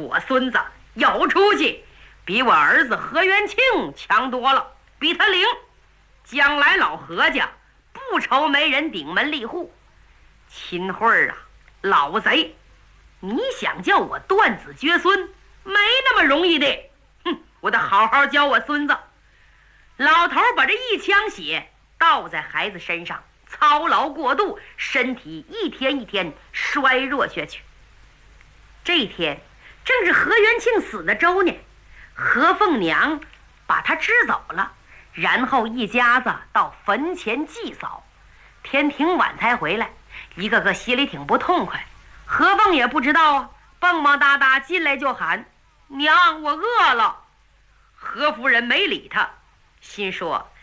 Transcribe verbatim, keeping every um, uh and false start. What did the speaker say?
我孙子有出息，比我儿子何元庆强多了，比他灵。将来老何家不愁没人顶门立户。秦桧儿啊，老贼，你想叫我断子绝孙，没那么容易的。哼，我得好好教我孙子。老头把这一腔血倒在孩子身上，操劳过度，身体一天一天衰弱下去。这天正是何元庆死的周年，何凤娘把他支走了，然后一家子到坟前祭扫，天挺晚才回来，一个个心里挺不痛快。何凤也不知道啊，蹦蹦哒哒进来就喊：娘，我饿了。何夫人没理他，心说